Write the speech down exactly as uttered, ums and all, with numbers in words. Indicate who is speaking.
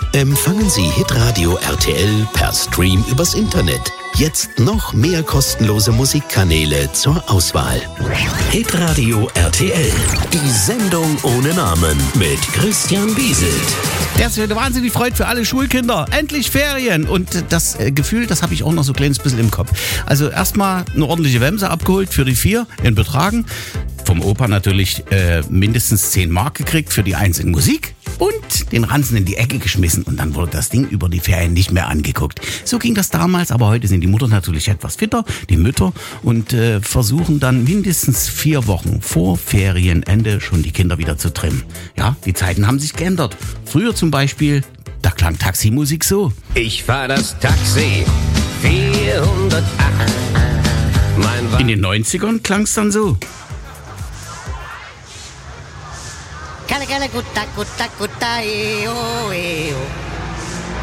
Speaker 1: Empfangen Sie Hitradio R T L per Stream übers Internet. Jetzt noch mehr kostenlose Musikkanäle zur Auswahl. Hitradio R T L, die Sendung ohne Namen mit Christian Bieselt.
Speaker 2: Das ist eine wahnsinnig Freude für alle Schulkinder. Endlich Ferien. Und das äh, Gefühl, das habe ich auch noch so ein kleines bisschen im Kopf. Also erstmal eine ordentliche Wemse abgeholt für die vier in Betragen. Vom Opa natürlich äh, mindestens zehn Mark gekriegt für die Eins in Musik. Und den Ranzen in die Ecke geschmissen und dann wurde das Ding über die Ferien nicht mehr angeguckt. So ging das damals, aber heute sind die Mutter natürlich etwas fitter, die Mütter, und äh, versuchen dann mindestens vier Wochen vor Ferienende schon die Kinder wieder zu trimmen. Ja, die Zeiten haben sich geändert. Früher zum Beispiel, da klang Taximusik so.
Speaker 3: Ich fahr das Taxi vierhundertacht. Mein Wa-
Speaker 2: In den neunzigern klang es dann so.
Speaker 4: Kale kale gutta gutta gutta eo